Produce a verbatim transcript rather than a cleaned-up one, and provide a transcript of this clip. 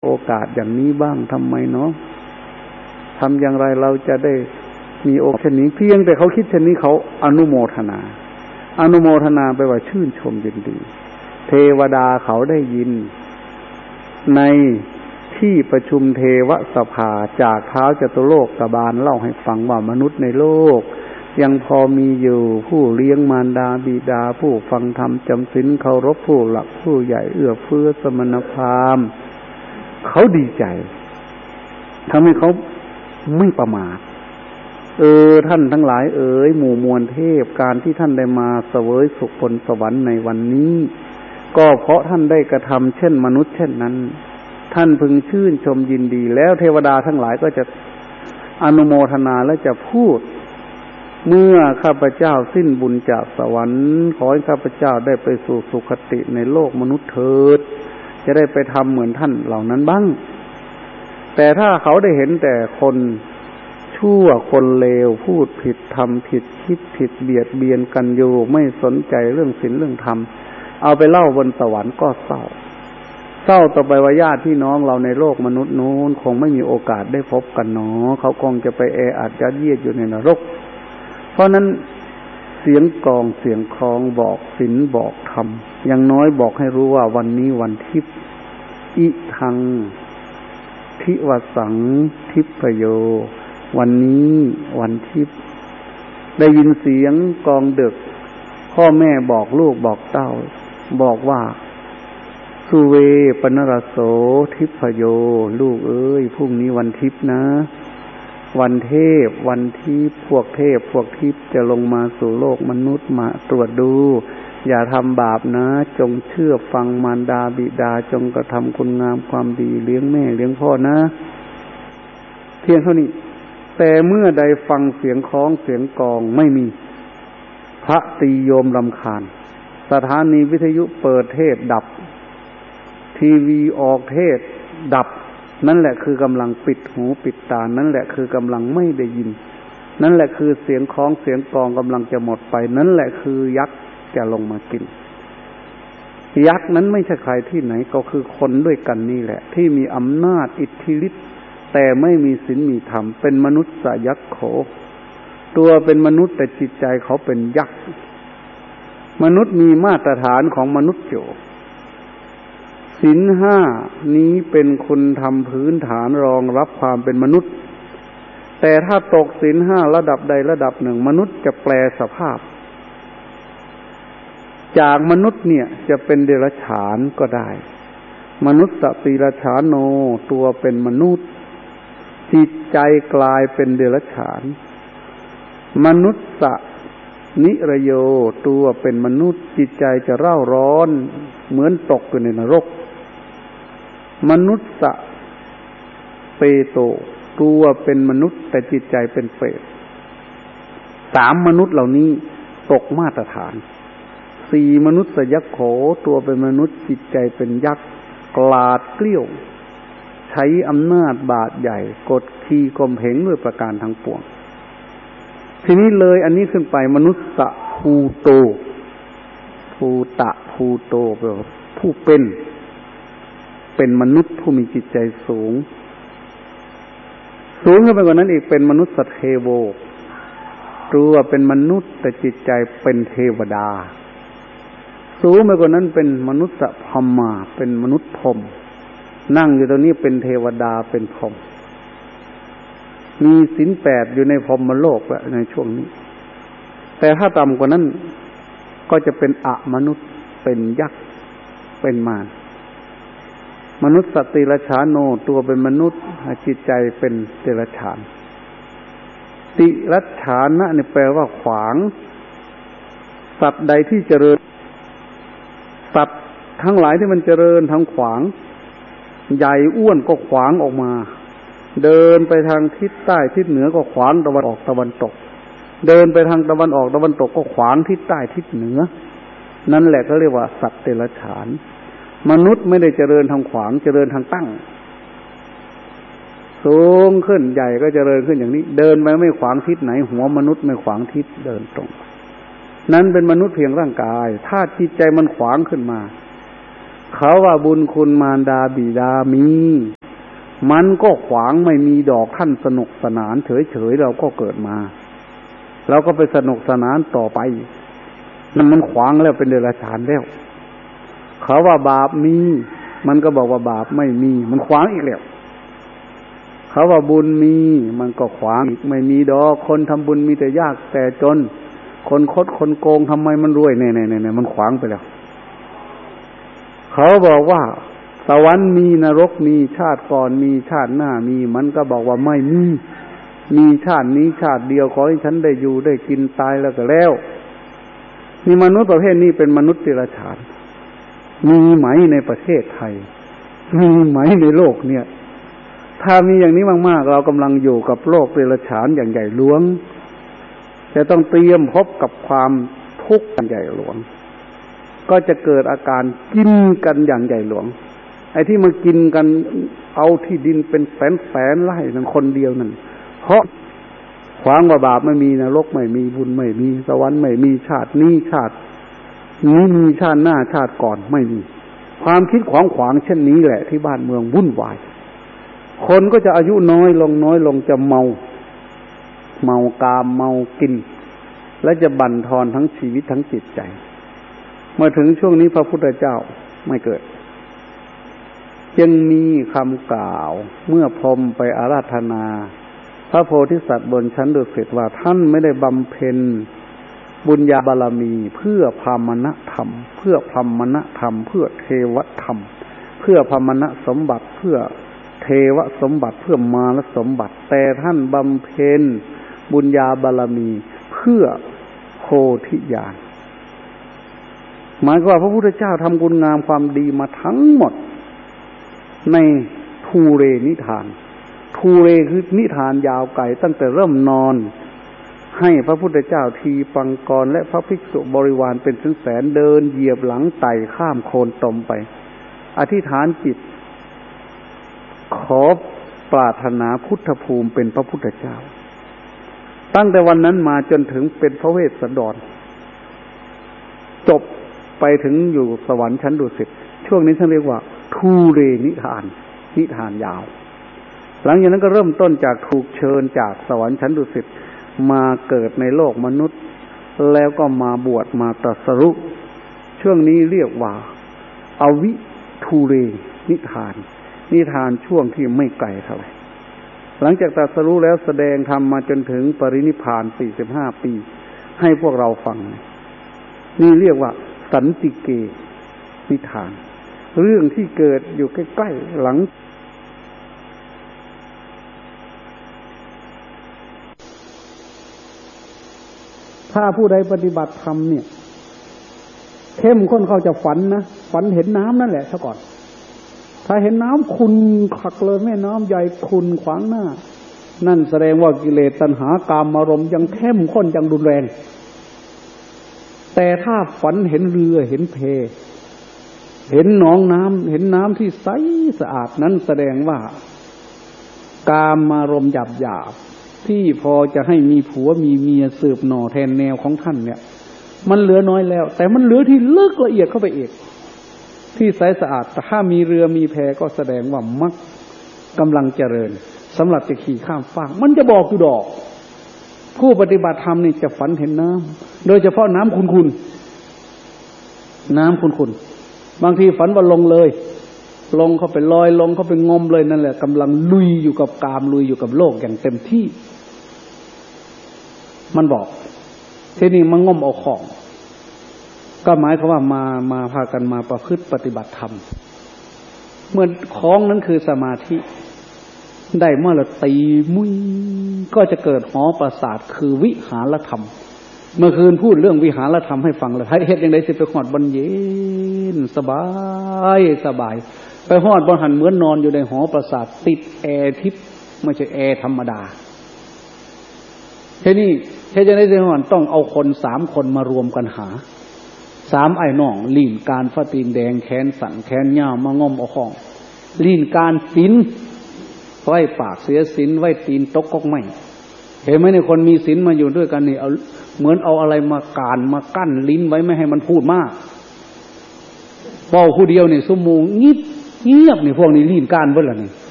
โอกาสอย่างนี้บ้างทำไมเนาะทำอย่างไรเราจะได้มีโอกาสเช่นนี้เพียงแต่เขาคิดเช่นนี้เขาอนุโมทนาอนุโมทนาไปว่าชื่นชมยินดีเทวดาเขาได้ยินในที่ประชุมเทวสภาจากท้าวจตุโลกบาลเล่าให้ฟังว่ามนุษย์ในโลกยังพอมีอยู่ผู้เลี้ยงมารดาบิดาผู้ฟังธรรมจำศีลเคารพผู้หลักผู้ใหญ่เอื้อเฟื้อสมณพราหมณ์เขาดีใจทำให้เขาไม่ประมาทเออท่านทั้งหลายเอ๋ยหมู่มวลเทพการที่ท่านได้มาเสวยสุขบนสวรรค์ในวันนี้ก็เพราะท่านได้กระทำเช่นมนุษย์เช่นนั้นท่านพึงชื่นชมยินดีแล้วเทวดาทั้งหลายก็จะอนุโมทนาและจะพูดเมื่อข้าพเจ้าสิ้นบุญจากสวรรค์ขอให้ข้าพเจ้าได้ไปสู่สุคติในโลกมนุษย์เถิดจะได้ไปทำเหมือนท่านเหล่านั้นบ้างแต่ถ้าเขาได้เห็นแต่คนชั่วคนเลวพูดผิดทำผิดคิดผิดเบียดเบียนกันอยู่ไม่สนใจเรื่องศีลเรื่องธรรมเอาไปเล่าบนสวรรค์ก็เศร้าเศร้าต่อไปว่าญาติพี่น้องเราในโลกมนุษย์นู้นคงไม่มีโอกาสได้พบกันเนาะเขาคงจะไปแออัดยัดเยียดอยู่ในนรกเพราะนั้นเสียงกลองเสียงคล้องบอกศีลบอกธรรมอย่างน้อยบอกให้รู้ว่าวันนี้วันทิพย์อิทังทิวสังทิพโยวันนี้วันทิพย์ได้ยินเสียงกลองดึกพ่อแม่บอกลูกบอกเต้าบอกว่าสุเวปนรโสทิพโยลูกเอ้ยพรุ่งนี้วันทิพย์นะวันเทพวันทิพย์พวกเทพพวกทิพย์จะลงมาสู่โลกมนุษย์มาตรวจดูอย่าทำบาปนะจงเชื่อฟังมารดาบิดาจงกระทำคุณงามความดีเลี้ยงแม่เลี้ยงพ่อนะเพียงเท่านี้แต่เมื่อใดฟังเสียงคล้องเสียงกลองไม่มีพระตีโยมรำคาญสถานีวิทยุเปิดเทศดับทีวีออกเทศดับนั่นแหละคือกำลังปิดหูปิดตานั่นแหละคือกำลังไม่ได้ยินนั่นแหละคือเสียงคล้องเสียงกลองกำลังจะหมดไปนั่นแหละคือยักษ์จะลงมากินยักษ์นั้นไม่ใช่ใครที่ไหนก็คือคนด้วยกันนี่แหละที่มีอำนาจอิทธิฤทธิ์แต่ไม่มีศีลมีธรรมเป็นมนุษย์สยักษ์โขตัวเป็นมนุษย์แต่จิตใจเขาเป็นยักษ์มนุษย์มีมาตรฐานของมนุษย์อยู่ศีลห้านี้เป็นคุณธรรมพื้นฐานรองรับความเป็นมนุษย์แต่ถ้าตกศีลห้าระดับใดระดับหนึ่งมนุษย์จะแปลสภาพจากมนุษย์เนี่ยจะเป็นเดรัจฉานก็ได้มนุษย์ติรัจฉานโนตัวเป็นมนุษย์จิตใจกลายเป็นเดรัจฉานมนุษย์นิรโยตัวเป็นมนุษย์จิตใจจะเร่าร้อนเหมือนตกอยู่ในนรกมนุษย์เปโตตัวเป็นมนุษย์แต่จิตใจเป็นเปรตสามมนุษย์เหล่านี้ตกมาตรฐานสี่มนุษย์ยักษ์โขตัวเป็นมนุษย์จิตใจเป็นยักษ์กลาดเกลี้ยวใช้อำนาจบาดใหญ่กดขี่ข่มเหงด้วยประการทั้งปวงทีนี้เลยอันนี้ขึ้นไปมนุษย์ภูโตภูตะภูโตแปลว่าผู้เป็นเป็นมนุษย์ผู้มีจิตใจสูงสูงขึ้นไปกว่านั้นอีกเป็นมนุษย์เทโวตัวเป็นมนุษย์แต่จิตใจเป็นเทวดาสูงไปกว่านั้นเป็นมนุษย์พรหมเป็นมนุษย์พรหมนั่งอยู่ตรงนี้เป็นเทวดาเป็นพรหมมีศีลแปดอยู่ในพรหมโลกแล้วในช่วงนี้แต่ถ้าต่ำกว่านั้นก็จะเป็นอมนุษย์เป็นยักษ์เป็นมารมนุษย์สติรัจฉานโนตัวเป็นมนุษย์จิตใจเป็นเดรัจฉานติรัจฉานะนี่แปลว่าขวางสัตว์ใดที่เจริญสัตว์ทั้งหลายที่มันเจริญทั้งขวางใหญ่อ้วนก็ขวางออกมาเดินไปทางทิศใต้ทิศเหนือก็ขวางตะวันออกตะวันตกเดินไปทางตะวันออกตะวันตกก็ขวางทิศใต้ทิศเหนือนั่นแหละก็เรียกว่าสัตว์เดรัจฉานมนุษย์ไม่ได้เจริญทางขวางเจริญทางตั้งสูงขึ้นใหญ่ก็เจริญขึ้นอย่างนี้เดินไปไม่ขวางทิศไหนหัวมนุษย์ไม่ขวางทิศเดินตรงนั้นเป็นมนุษย์เพียงร่างกายถ้าจิตใจมันขวางขึ้นมาเขาว่าบุญคุณมารดาบิดามีมันก็ขวางไม่มีดอกท่านสนุกสนานเฉยๆเราก็เกิดมาเราก็ไปสนุกสนานต่อไปนั่นมันขวางแล้วเป็นเดรัจฉานแล้วเขาว่าบาปมีมันก็บอกว่าบาปไม่มีมันขวางอีกแล้วเขาว่าบุญมีมันก็ขวางอีกไม่มีดอกคนทำบุญมีแต่ยากแต่จนคนคดคนโกงทำไมมันรวยเนี่ยๆๆมันขวางไปแล้วเขาบอกว่าสวรรค์มีนรกมีชาติก่อนมีชาติหน้ามีมันก็บอกว่าไม่มีมีชาตินี้ชาติเดียวขอให้ฉันได้อยู่ได้กินตายแล้วก็แล้วนี่มนุษย์ประเภทนี้เป็นมนุษย์เดรัจฉานมีไหมในประเทศไทยมีไหมในโลกเนี่ยถ้ามีอย่างนี้มากๆเรากำลังอยู่กับโลกเดรัจฉานอย่างใหญ่หลวงจะต้องเตรียมพบกับความทุกข์อย่างใหญ่หลวงก็จะเกิดอาการกินกันอย่างใหญ่หลวงไอ้ที่มากินกันเอาที่ดินเป็นแสนๆไร่นั่นคนเดียวนั่นเพราะขวางว่าบาปไม่มีนรกไม่มีบุญไม่มีสวรรค์ไม่มีชาตินี้ชาตินี้มีชาติหน้าชาติก่อนไม่มีความคิดขวางขวางเช่นนี้แหละที่บ้านเมืองวุ่นวายคนก็จะอายุน้อยลงน้อยลงจะเมาเมากามเมากินและจะบั่นทอนทั้งชีวิตทั้งจิตใจเมื่อถึงช่วงนี้พระพุทธเจ้าไม่เกิดจึงมีคำกล่าวเมื่อพรหมไปอาราธนาพระโพธิสัตว์บนชั้นดุสิตว่าท่านไม่ได้บำเพ็ญบุญญาบารมีเพื่อพรหมณธรรมเพื่อพรหมณธรรมเพื่อเทวธรรมเพื่อพรหมณสมบัติเพื่อเทวสมบัติเพื่อมารสมบัติแต่ท่านบำเพ็ญบุญญาบารมีเพื่อโพธิญาณหมายความว่าพระพุทธเจ้าทำคุณงามความดีมาทั้งหมดในทูเรนิทานทูเรคือนิทานยาวไกลตั้งแต่เริ่มนอนให้พระพุทธเจ้าทีปังกรและพระภิกษุบริวารเป็นแสนเดินเหยียบหลังไต่ข้ามโคลนตมไปอธิษฐานจิตขอปรารถนาพุทธภูมิเป็นพระพุทธเจ้าตั้งแต่วันนั้นมาจนถึงเป็นพระเวสสันดรจบไปถึงอยู่สวรรค์ชั้นดุสิตช่วงนี้ท่านเรียกว่าทูเรนิทานนิทานยาวหลังจากนั้นก็เริ่มต้นจากถูกเชิญจากสวรรค์ชั้นดุสิตมาเกิดในโลกมนุษย์แล้วก็มาบวชมาตรัสรู้ช่วงนี้เรียกว่าอวิทูเรนิทานนิทานช่วงที่ไม่ไกลเท่าไหร่หลังจากตรัสรู้แล้วแสดงธรรมมาจนถึงปรินิพพานสี่สิบห้าปีให้พวกเราฟังนี่เรียกว่าสันติเกนิทานเรื่องที่เกิดอยู่ใกล้ๆหลังถ้าผู้ใดปฏิบัติธรรมเนี่ยเข้มข้นเขาจะฝันนะฝันเห็นน้ำนั่นแหละซะก่อนถ้าเห็นน้ำขุ่นขักเลยแม่น้ำใหญ่ขุ่นขวางหน้านั่นแสดงว่ากิเลสตัณหากามอารมณ์ยังเข้มข้นยังรุนแรงแต่ถ้าฝันเห็นเรือเห็นเพเห็นหนองน้ำเห็นน้ำที่ใสสะอาดนั้นแสดงว่ากามอารมณ์หยาบหยาบที่พอจะให้มีผัวมีเมียสืบหน่อแทนแนวของท่านเนี่ยมันเหลือน้อยแล้วแต่มันเหลือที่ลึกละเอียดเข้าไปอีกที่ใสสะอาดถ้ามีเรือมีแพก็แสดงว่ามรรคกำลังเจริญสำหรับจะขี่ข้ามฟากมันจะบอกอยู่ดอกผู้ปฏิบัติธรรมนี่จะฝันเห็นน้ำโดยเฉพาะน้ำขุ่นๆน้ำขุ่นๆบางทีฝันว่าลงเลยลงเข้าไปลอยลงเข้าไปงมเลยนั่นแหละกำลังลุยอยู่กับกามลุยอยู่กับโลกอย่างเต็มที่มันบอกที่นี่มันงมเอาของก็หมายความว่ามามาพากันมาประพฤติปฏิบัติธรรมเมื่อของนั้นคือสมาธิได้เมื่อเราตีมุ้ยก็จะเกิดหอประสาทคือวิหารธรรมเมื่อคืนพูดเรื่องวิหารธรรมให้ฟังแล้วให้เฮ็ดอย่างไรสิไปหอดบนเย็นสบายสบายไปหอดบนหันเหมือนนอนอยู่ในหอประสาทติดแอร์ทิพย์ไม่ใช่แอร์ธรรมดาทีนี้เฮ็ดอย่างไรสิหอดต้องเอาคนสามคนมารวมกันหาสามไอ้น้องลีนการฟ้าตีนแดงแขนสั่นแขนยาวมางมเอาของลีนการศีลไว้ปากเสียศีลไว้ตีนตกก๊อกไม่เห็นไหมเนี่ยคนมีศีลมาอยู่ด้วยกันนี่เอาเหมือนเอาอะไรมาการมากั้นลิ้นไว้ไม่ให้มันพูดมากเว้าผู้เดียวนี่ชั่วโมงงิบเงียบนี่พวกนี้ลีนการเบิดล่ะนี่